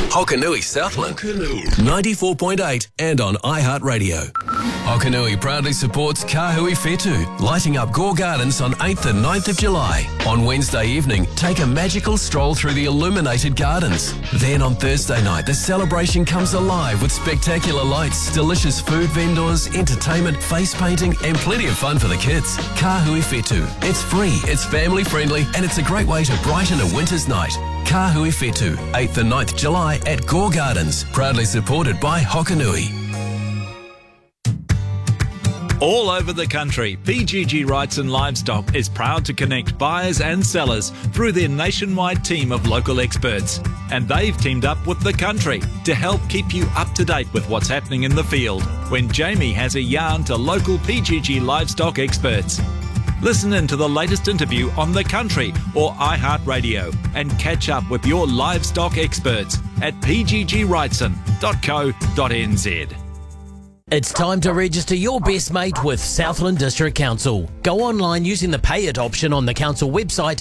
Hokanui Southland, 94.8 and on iHeartRadio. Hokanui proudly supports Kahui Whetū, lighting up Gore Gardens on 8th and 9th of July. On Wednesday evening, take a magical stroll through the illuminated gardens. Then on Thursday night, the celebration comes alive with spectacular lights, delicious food vendors, entertainment, face painting and plenty of fun for the kids. Kahui Whetū. It's free, it's family friendly and it's a great way to brighten a winter's night. Kahui Whetū, 8th and 9th July at Gore Gardens, proudly supported by Hokanui. All over the country, PGG Wrightson Livestock is proud to connect buyers and sellers through their nationwide team of local experts. And they've teamed up with The Country to help keep you up to date with what's happening in the field when Jamie has a yarn to local PGG Livestock experts. Listen in to the latest interview on The Country or iHeartRadio and catch up with your livestock experts at pggwrightson.co.nz. It's time to register your best mate with Southland District Council. Go online using the Pay It option on the council website,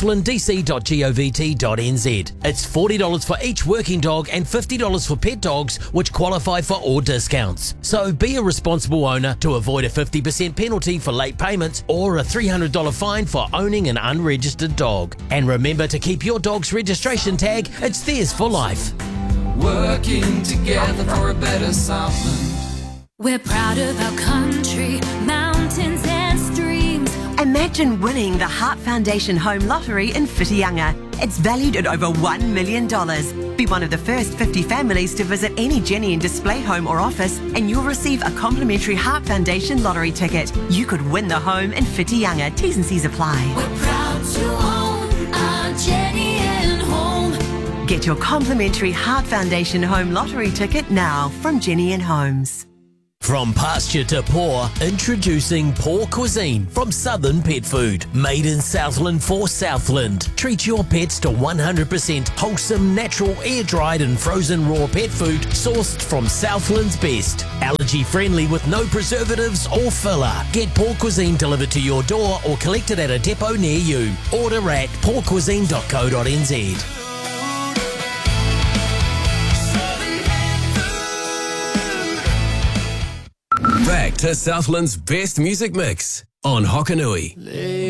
southlanddc.govt.nz. It's $40 for each working dog and $50 for pet dogs, which qualify for all discounts. So be a responsible owner to avoid a 50% penalty for late payments or a $300 fine for owning an unregistered dog. And remember to keep your dog's registration tag. It's theirs for life. Working together for a better Southland. We're proud of our country, mountains and streams. Imagine winning the Heart Foundation Home Lottery in Whitianga. It's valued at over $1 million. Be one of the first 50 families to visit any Jenny and Display home or office and you'll receive a complimentary Heart Foundation lottery ticket. You could win the home in Whitianga. T's and C's apply. We're proud to own our Jenny and Home. Get your complimentary Heart Foundation Home Lottery ticket now from Jenny and Homes. From pasture to paw, introducing Paw Cuisine from Southern Pet Food. Made in Southland for Southland. Treat your pets to 100% wholesome, natural, air-dried and frozen raw pet food sourced from Southland's best. Allergy-friendly with no preservatives or filler. Get Paw Cuisine delivered to your door or collected at a depot near you. Order at pawcuisine.co.nz. Back to Southland's best music mix on Hokanui.